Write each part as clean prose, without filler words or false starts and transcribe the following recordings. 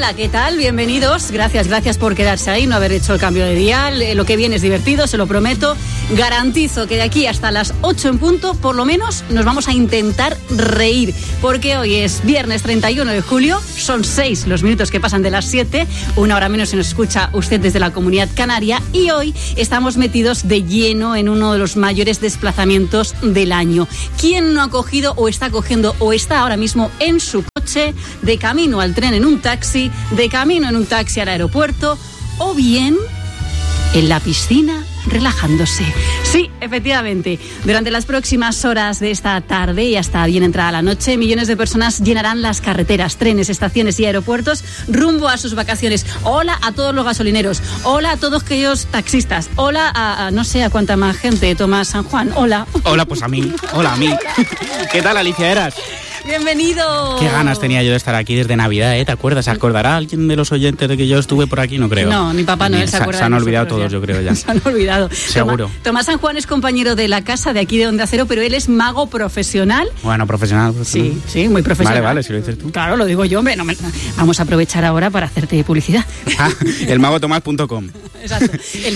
Hola, ¿qué tal? Bienvenidos. Gracias por quedarse ahí, no haber hecho el cambio de dial. Lo que viene es divertido, se lo prometo. Garantizo que de aquí hasta las 8 en punto, por lo menos, nos vamos a intentar reír. Porque hoy es viernes 31 de julio, son 6 los minutos que pasan de las 7, una hora menos si nos escucha usted desde la Comunidad Canaria, y hoy estamos metidos de lleno en uno de los mayores desplazamientos del año. ¿Quién no ha cogido o está cogiendo o está ahora mismo en su coche, de camino al tren en un taxi, de camino en un taxi al aeropuerto, o bien en la piscina relajándose? Sí, efectivamente, durante las próximas horas de esta tarde y hasta bien entrada la noche, millones de personas llenarán las carreteras, trenes, estaciones y aeropuertos rumbo a sus vacaciones. Hola a todos los gasolineros, hola a todos aquellos taxistas, hola a no sé a cuánta más gente. Tomás San Juan, hola. Hola, pues a mí, hola a mí. ¿Qué tal, Alicia Eras? Bienvenido. Qué ganas tenía yo de estar aquí desde Navidad, ¿eh? ¿Te acuerdas? ¿Se acordará alguien de los oyentes de que yo estuve por aquí? No creo. No, ni Papá Noel se acuerda. Se han olvidado todos, yo creo ya. Se han olvidado. Seguro. Tomás San Juan es compañero de la casa de aquí de Onda Cero, pero él es mago profesional. Bueno, profesional. Sí, muy profesional. Vale, si lo dices tú. Claro, lo digo yo, hombre. Vamos a aprovechar ahora para hacerte publicidad. Elmagotomás.com. Exacto,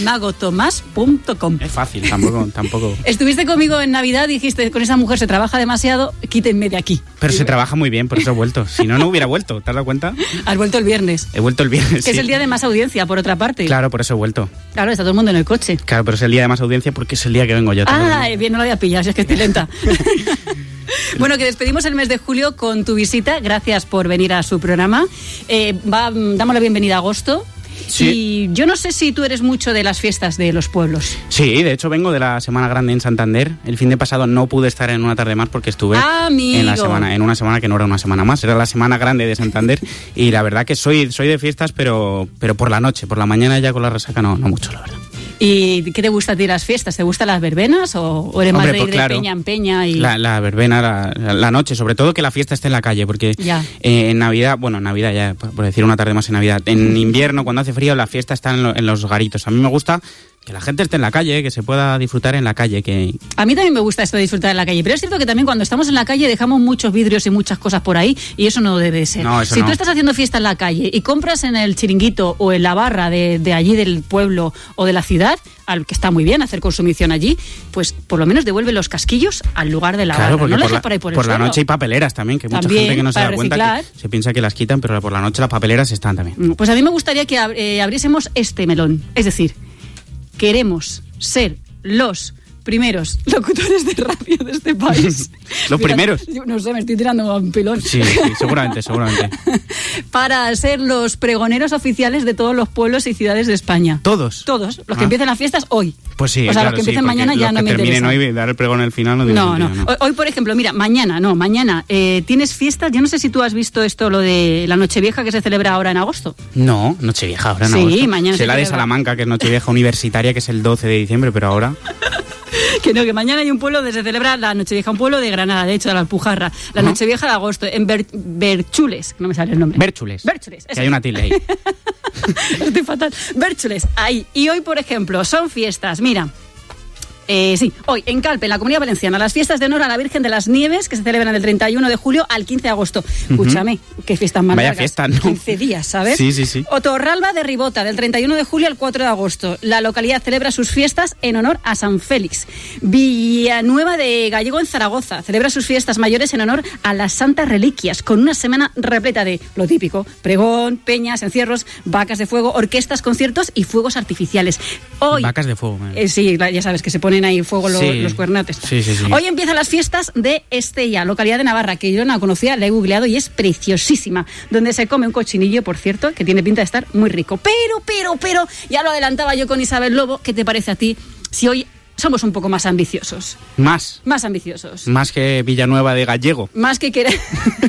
elmagotomás.com. Es fácil, tampoco. Estuviste conmigo en Navidad, dijiste, con esa mujer se trabaja demasiado, quítenme de aquí. Pero se trabaja muy bien, por eso he vuelto. Si no, no hubiera vuelto, ¿te has dado cuenta? Has vuelto el viernes. He vuelto el viernes, Que sí. Es el día de más audiencia, por otra parte. Claro, por eso he vuelto. Claro, está todo el mundo en el coche. Claro, pero es el día de más audiencia porque es el día que vengo yo. Bien, no lo había pillado, si es que estoy lenta. Bueno, que despedimos el mes de julio con tu visita. Gracias por venir a su programa. Damos la bienvenida a agosto. Sí. Y yo no sé si tú eres mucho de las fiestas de los pueblos. Sí, de hecho vengo de la Semana Grande en Santander. El fin de pasado no pude estar en una tarde más porque estuve en una semana que no era una semana más, era la Semana Grande de Santander. Y la verdad que soy de fiestas, pero por la noche, por la mañana ya con la resaca no mucho, la verdad. ¿Y qué te gusta a ti las fiestas? ¿Te gustan las verbenas o eres más de ir de peña en peña? Y... La verbena, la noche, sobre todo que la fiesta esté en la calle, porque en Navidad ya, por decir una tarde más en Navidad, en invierno cuando hace frío la fiesta está en los garitos. A mí me gusta que la gente esté en la calle, que se pueda disfrutar en la calle. A mí también me gusta esto de disfrutar en la calle, pero es cierto que también cuando estamos en la calle dejamos muchos vidrios y muchas cosas por ahí, y eso no debe ser. Si tú estás haciendo fiesta en la calle y compras en el chiringuito o en la barra de allí del pueblo o de la ciudad, al que está muy bien hacer consumición allí, pues por lo menos devuelve los casquillos al lugar de la barra. Porque no por la noche hay papeleras también, que mucha gente que no se da cuenta que se piensa que las quitan, pero por la noche las papeleras están también. Pues a mí me gustaría que abriésemos este melón, es decir, queremos ser los primeros locutores de radio de este país. ¿Los primeros? Yo no sé, me estoy tirando a un pilón. Sí, seguramente. Para ser los pregoneros oficiales de todos los pueblos y ciudades de España. ¿Todos? Todos. Los que empiecen las fiestas hoy. Pues sí, o sea, los que empiecen mañana ya no me interesan. Los que terminen hoy y dar el pregón al final no tiene sentido, ¿no? Hoy, por ejemplo, mira, mañana tienes fiestas. Yo no sé si tú has visto esto, lo de la Nochevieja que se celebra ahora en agosto. No, Nochevieja ahora en agosto. Sí, mañana se la de Salamanca, que es Nochevieja universitaria, que es el 12 de diciembre, pero ahora... Que mañana hay un pueblo donde se celebra la Nochevieja, un pueblo de Granada, de hecho, de la Alpujarra. La Nochevieja de agosto, en Berchules, no me sale el nombre. Berchules, que hay una tilde ahí. Estoy fatal. Berchules, ahí. Y hoy, por ejemplo, son fiestas, mira... hoy en Calpe, en la Comunidad Valenciana, las fiestas de honor a la Virgen de las Nieves, que se celebran del 31 de julio al 15 de agosto. Escúchame, qué fiestas más largas. Vaya fiesta, ¿no? 15 días, ¿sabes? Sí. Otorralba de Ribota, del 31 de julio al 4 de agosto. La localidad celebra sus fiestas en honor a San Félix. Villanueva de Gallego, en Zaragoza, celebra sus fiestas mayores en honor a las Santas Reliquias, con una semana repleta de lo típico: pregón, peñas, encierros, vacas de fuego, orquestas, conciertos y fuegos artificiales. Hoy, vacas de fuego. Sí, ya sabes que se ponen ahí fuego los cuernotes. Sí. Hoy empiezan las fiestas de Estella, localidad de Navarra, que yo no la conocía, la he googleado y es preciosísima, donde se come un cochinillo, por cierto, que tiene pinta de estar muy rico. Pero, ya lo adelantaba yo con Isabel Lobo, ¿qué te parece a ti si hoy somos un poco más ambiciosos? Más ambiciosos. Más que Villanueva de Gallego. Más que querer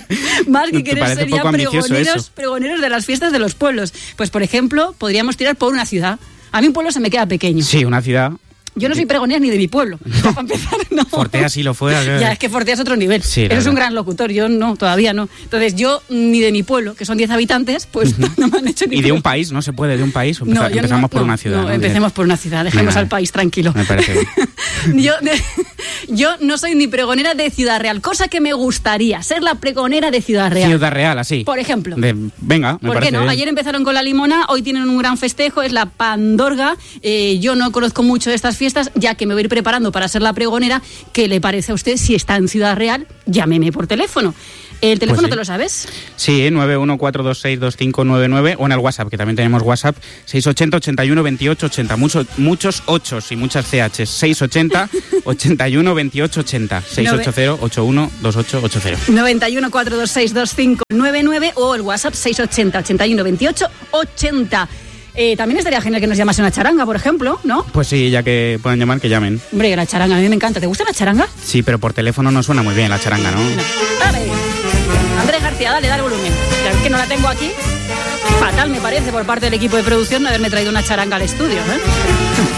ser ya pregoneros de las fiestas de los pueblos. Pues, por ejemplo, podríamos tirar por una ciudad. A mí un pueblo se me queda pequeño. Sí, una ciudad. Yo no soy pregonera ni de mi pueblo, ya para empezar, no. Fortea sí lo fuera. Ya, es que Fortea es otro nivel. Sí, Eres un gran locutor, yo no, todavía no. Entonces yo ni de mi pueblo, que son 10 habitantes, pues no me han hecho ni... ¿Y de un país? ¿No se puede de un país? Empezamos por una ciudad. No, empecemos por una ciudad, dejemos al país tranquilo. Me parece bien. Yo no soy ni pregonera de Ciudad Real, cosa que me gustaría, ser la pregonera de Ciudad Real. Ciudad Real, así. Por ejemplo. Venga, me ¿Por qué no? bien. Ayer empezaron con la Limona, hoy tienen un gran festejo, es la Pandorga. Yo no conozco mucho de estas fiestas, ya que me voy a ir preparando para ser la pregonera. ¿Qué le parece a usted? Si está en Ciudad Real, llámeme por teléfono. ¿El teléfono te lo sabes? Sí, 914262599 o en el WhatsApp, que también tenemos WhatsApp, 680 81 28 80. Muchos 8 y muchas CH. 680 81 28 80. 680 81 28 80. 91 426 2599 o el WhatsApp 680 81 28 80. También estaría genial que nos llamase una charanga, por ejemplo, ¿no? Pues sí, ya que pueden llamar, que llamen. Hombre, la charanga, a mí me encanta. ¿Te gusta la charanga? Sí, pero por teléfono no suena muy bien la charanga, ¿no? Dale. Andrés García, dale volumen. Ya ves que no la tengo aquí. Fatal me parece por parte del equipo de producción no haberme traído una charanga al estudio, ¿eh?